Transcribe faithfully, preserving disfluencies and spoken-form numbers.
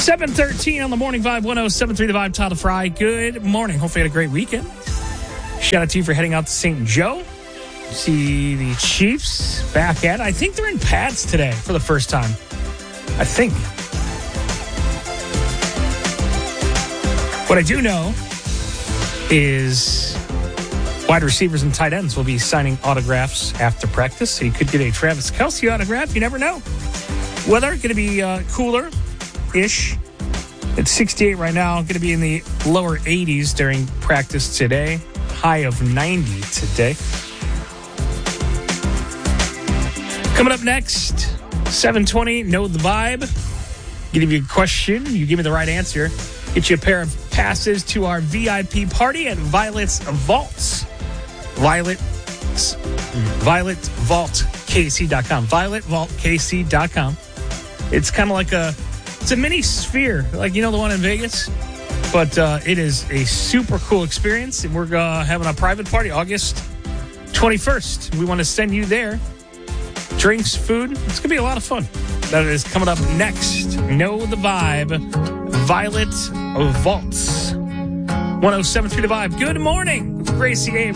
seven thirteen on the Morning Vibe, one oh seven point three The Vibe, Todd Fry. Good morning. Hopefully you had a great weekend. Shout out to you for heading out to Saint Joe. See the Chiefs back at it. I think they're in pads today for the first time. I think. What I do know is wide receivers and tight ends will be signing autographs after practice, so you could get a Travis Kelce autograph. You never know. Weather going to be uh, cooler-ish. It's sixty-eight right now. Going to be in the lower eighties during practice today. High of ninety today. Coming up next, seven twenty, Know the Vibe. Give you a question. You give me the right answer. Get you a pair of passes to our V I P party at Violet's Vaults. Violet, Violet Vault K C dot com. Violet Vault K C dot com. It's kind of like a, it's a mini sphere, like, you know, the one in Vegas. But uh, it is a super cool experience. And we're uh, having a private party August twenty-first. We want to send you there. Drinks, food. It's going to be a lot of fun. That is coming up next. Know the Vibe. Violet Vaults. one oh seven point three The Vibe. Good morning. Gracie A.